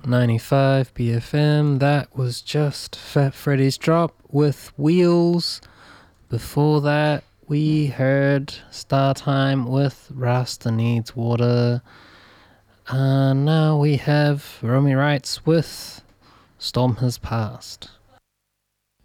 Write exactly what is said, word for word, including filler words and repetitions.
ninety-five B F M. That was just Fat Freddy's Drop with Wheels. Before that, we heard Star Time with Rasta Needs Water. And now we have Romy Wrights with Storm Has Passed.